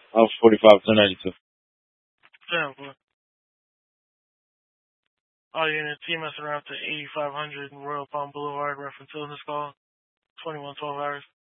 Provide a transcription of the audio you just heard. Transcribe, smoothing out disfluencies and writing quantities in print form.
I'm 45 to 92. Damn, boy. All units, TMS around to 8500 Royal Palm Boulevard, reference in this call, 2112 hours.